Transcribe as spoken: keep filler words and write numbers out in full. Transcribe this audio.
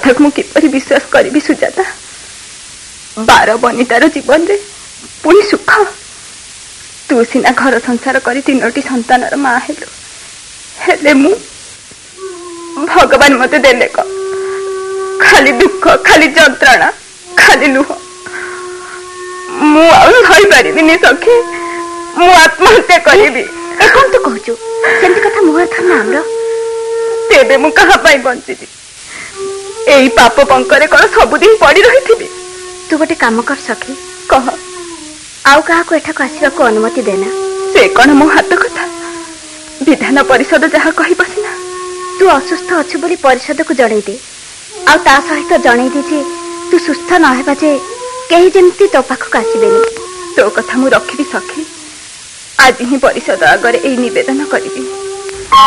कथा को किपरि विश्वास करी सुजाता। बार बनितार जीवन रे पुणी सुख। तू सीना घर संसार करी तीनोटी संतानर माँ हेलु, हेले मु भगवान मते देले क खाली दुख, खाली जंत्रणा, खाली लुह। मु सही पारिबिनी सखी, मु आत्महत्या करिबी। ए कोन तू कहजो सेंती कथा मुहर था नामरो। तेबे मु कहा पाई बंचिबी? एई पाप पंकरे कोन सबुदिन पड़ी रहिथिबी? तू गोटे काम कर सखी, कह आउ कहा को एठा को आसीबा को अनुमति देना। से कोन मो हाथ कथा? विधान परिषद जहा कहि बसिना। तू असुस्थ अच्छु बोली परिषद को जणै दे, आ ता सहित जणै दे जे तू सुस्थ न हेबा जे केही जेमती तो पाखक आसीबेनी। तो कथा मु रखिबी सखी। आज ही परिषद आगरे एई निवेदन करिबी।